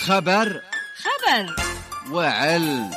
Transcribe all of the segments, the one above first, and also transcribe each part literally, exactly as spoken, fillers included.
خبر خبر وعلم.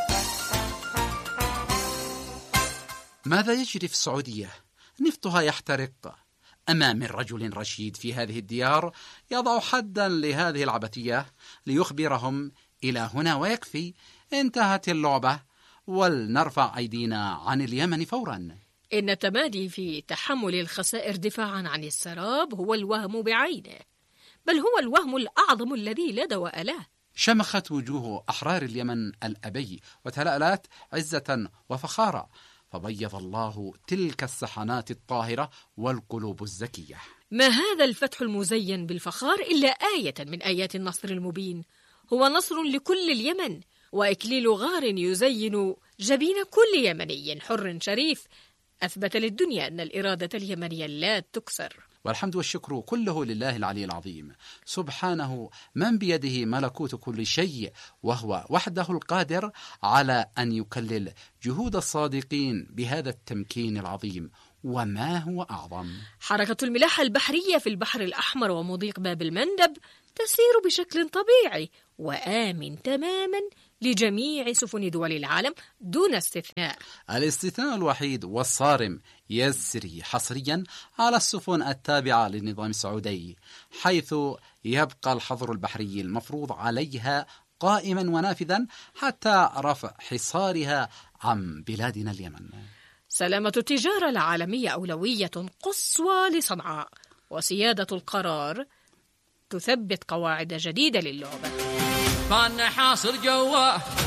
ماذا يجري في السعودية؟ نفطها يحترق. أما من رجل رشيد في هذه الديار يضع حدا لهذه العبثية ليخبرهم إلى هنا ويكفي، انتهت اللعبة، ولنرفع أيدينا عن اليمن فورا. إن التمادي في تحمل الخسائر دفاعا عن السراب هو الوهم بعينه، بل هو الوهم الأعظم الذي لا دواء له. شمخت وجوه أحرار اليمن الأبي وتلألأت عزة وفخارة، فبيض الله تلك السحنات الطاهرة والقلوب الزكية. ما هذا الفتح المزين بالفخار إلا آية من آيات النصر المبين، هو نصر لكل اليمن وإكليل غار يزين جبين كل يمني حر شريف، أثبت للدنيا أن الإرادة اليمنية لا تكسر. والحمد والشكر كله لله العلي العظيم، سبحانه من بيده ملكوت كل شيء، وهو وحده القادر على أن يكلل جهود الصادقين بهذا التمكين العظيم. وما هو أعظم؟ حركة الملاحة البحرية في البحر الأحمر ومضيق باب المندب تسير بشكل طبيعي وآمن تماما لجميع سفن دول العالم دون استثناء. الاستثناء الوحيد والصارم يسري حصريا على السفن التابعة للنظام السعودي، حيث يبقى الحظر البحري المفروض عليها قائما ونافذا حتى رفع حصارها عن بلادنا اليمن. سلامة التجارة العالمية أولوية قصوى لصنعاء، وسيادة القرار تثبت قواعد جديدة للعبة. كان حاصر جواه